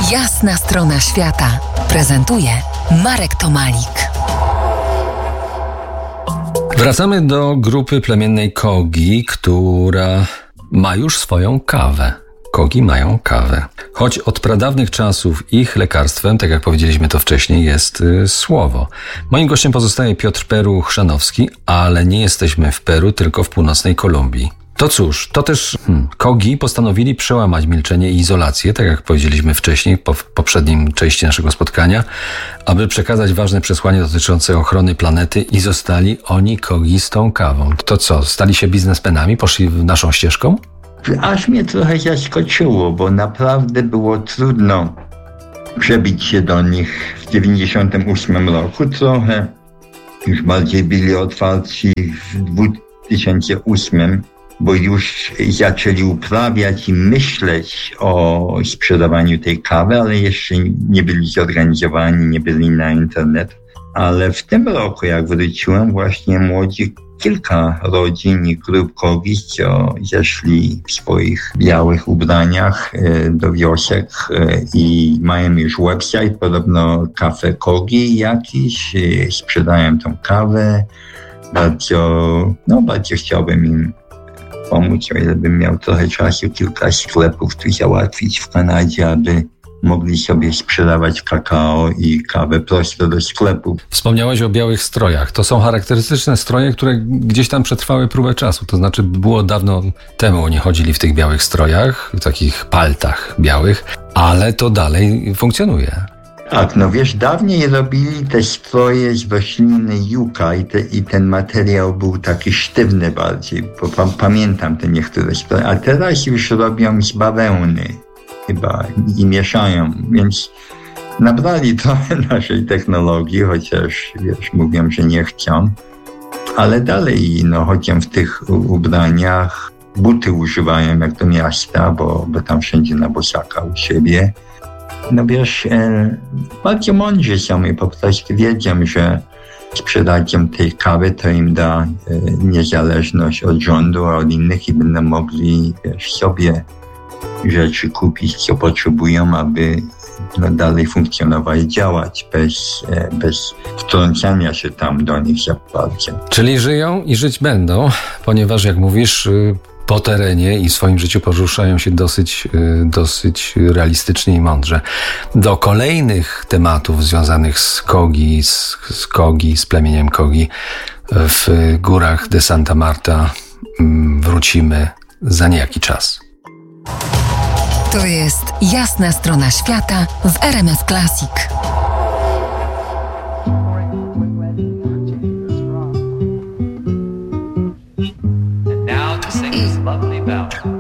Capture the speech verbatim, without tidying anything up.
Jasna strona świata prezentuje Marek Tomalik. Wracamy do grupy plemiennej Kogi, która ma już swoją kawę. Kogi mają kawę. Choć od pradawnych czasów ich lekarstwem, tak jak powiedzieliśmy to wcześniej, jest y, słowo. Moim gościem pozostaje Piotr Peru-Chrzanowski, ale nie jesteśmy w Peru, tylko w północnej Kolumbii. To cóż, to też hmm, Kogi postanowili przełamać milczenie i izolację, tak jak powiedzieliśmy wcześniej, po, w poprzednim części naszego spotkania, aby przekazać ważne przesłanie dotyczące ochrony planety i zostali oni Kogi z tą kawą. To co, stali się biznesmenami, poszli naszą ścieżką? Aż mnie trochę zaskoczyło, bo naprawdę było trudno przebić się do nich w dziewięćdziesiątym ósmym roku. Trochę już bardziej byli otwarci w dwa tysiące ósmym, bo już zaczęli uprawiać i myśleć o sprzedawaniu tej kawy, ale jeszcze nie byli zorganizowani, nie byli na internet. Ale w tym roku, jak wróciłem, właśnie młodzi kilka rodzin i grup Kogi, co zeszli w swoich białych ubraniach do wiosek i mają już website, podobno Cafe Kogi jakiś, sprzedają tą kawę. Bardzo, no bardzo chciałbym im pomóc, o ile bym miał trochę czasu, kilka sklepów tu załatwić w Kanadzie, aby mogli sobie sprzedawać kakao i kawę prosto do sklepu. Wspomniałeś o białych strojach. To są charakterystyczne stroje, które gdzieś tam przetrwały próbę czasu. To znaczy było dawno temu oni chodzili w tych białych strojach, w takich paltach białych, ale to dalej funkcjonuje. Tak, no wiesz, dawniej robili te stroje z rośliny juka i, te, i ten materiał był taki sztywny bardziej, bo pa, pamiętam te niektóre stroje, a teraz już robią z bawełny chyba i mieszają, więc nabrali trochę naszej technologii, chociaż wiesz, mówią, że nie chcą, ale dalej no, chodzą w tych ubraniach, buty używają jak do miasta, bo, bo tam wszędzie na bosaka u siebie. No wiesz, e, bardzo mądrzy są i po prostu wiedzą, że sprzedadzą tej kawy, to im da e, niezależność od rządu, a od innych i będą mogli wiesz, sobie rzeczy kupić, co potrzebują, aby no, dalej funkcjonować, działać bez, e, bez wtrącania się tam do nich za bardzo. Czyli żyją i żyć będą, ponieważ jak mówisz, po terenie i w swoim życiu poruszają się dosyć, dosyć realistycznie i mądrze. Do kolejnych tematów związanych z Kogi, z, z Kogi, z plemieniem Kogi w górach de Santa Marta wrócimy za niejaki czas. To jest Jasna strona świata w R M F Classic. Lovely ballad.